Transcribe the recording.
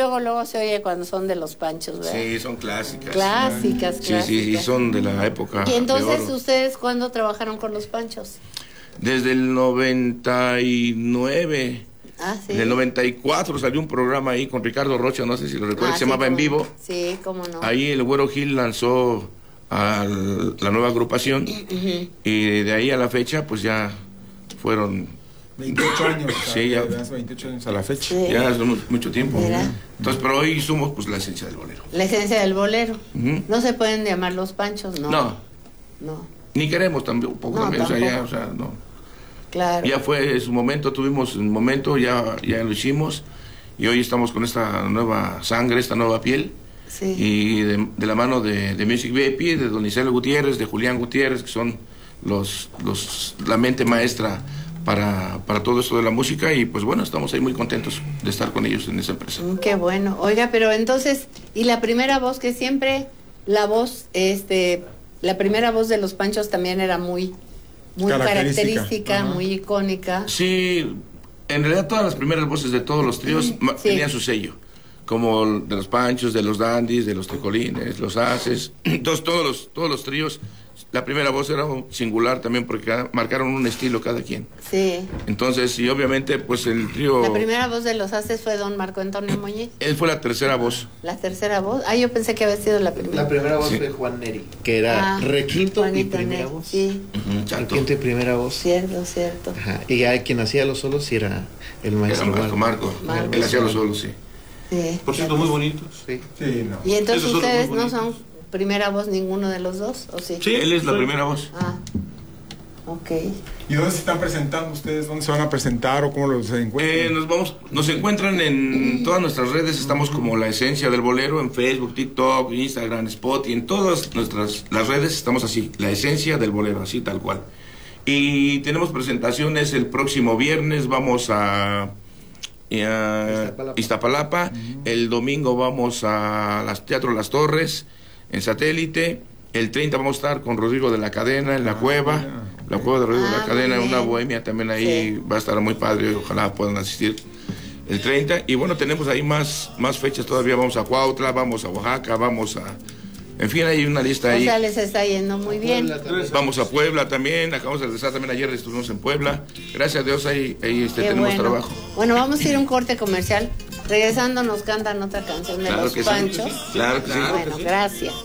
luego se oye cuando son de los Panchos, ¿verdad? Sí, son clásicas. Clásicas. Sí, son de la época. Y entonces, de oro. ¿ustedes cuándo trabajaron con los Panchos? Desde el 99. Ah, sí. En el 94 salió un programa ahí con Ricardo Rocha, no sé si lo recuerdas, se llamaba En Vivo. Sí, cómo no. Ahí el Güero Gil lanzó a la nueva agrupación y de ahí a la fecha pues ya fueron 28 años. Sí, ya. 28 años a la fecha. Sí. Ya es mucho tiempo. Mira. Entonces, pero hoy somos pues la esencia del bolero. La esencia del bolero. Ujú. No se pueden llamar los Panchos, ¿no? No, ni queremos tampoco, No, también, tampoco. o sea, no. Claro. Ya fue su momento, tuvimos un momento, ya lo hicimos y hoy estamos con esta nueva sangre, esta nueva piel. Sí. Y de la mano de Music VIP, de Don Iselo Gutiérrez, de Julián Gutiérrez, que son la mente maestra para todo esto de la música, y pues bueno, estamos ahí muy contentos de estar con ellos en esa empresa. Qué bueno. Oiga, pero entonces, y la primera voz, que siempre la voz, la primera voz de los Panchos también era muy característica, muy icónica. Sí, en realidad todas las primeras voces de todos los tríos tenían su sello, como de los Panchos, de los Dandys, de los Tecolines, los Haces. Entonces todos los tríos, la primera voz era singular también porque marcaron un estilo cada quien. Sí. Entonces, y obviamente pues el trío... La primera voz de los Haces fue don Marco Antonio Muñiz. Él fue la tercera voz. La tercera voz. Ah, yo pensé que había sido la primera. La primera voz fue Juan Neri, que era requinto y primera voz. Sí. Requinto y primera voz. Cierto. Ajá. Y ya quien hacía los solos sí era el maestro Marco. Él hacía los solos, sí. Por cierto, muy bonitos. Sí. No. Y entonces Esos son ustedes muy no bonitos. son primera voz ninguno de los dos, ¿o sí? Sí, él es la primera voz. Ah, ok. ¿Y dónde se están presentando ustedes? ¿Dónde se van a presentar o cómo los encuentran? Nos encuentran en todas nuestras redes, estamos como La Esencia del Bolero, en Facebook, TikTok, Instagram, Spotify, en todas las redes estamos así, La Esencia del Bolero, así tal cual. Y tenemos presentaciones el próximo viernes, vamos a Iztapalapa. El domingo vamos a Teatro Las Torres, en Satélite. El 30 vamos a estar con Rodrigo de la Cadena en la cueva. La cueva de Rodrigo de la Cadena, una bohemia también ahí, va a estar muy padre, ojalá puedan asistir el 30. Y bueno, tenemos ahí más fechas todavía, vamos a Cuautla, vamos a Oaxaca, vamos a... En fin, hay una lista ahí. O sea, les está yendo muy bien. Vamos a Puebla también, acabamos de regresar también, ayer estuvimos en Puebla. Gracias a Dios ahí tenemos trabajo. Bueno, vamos a ir a un corte comercial. Regresando nos cantan otra canción de los que Panchos. sí. Claro que sí. Bueno, gracias.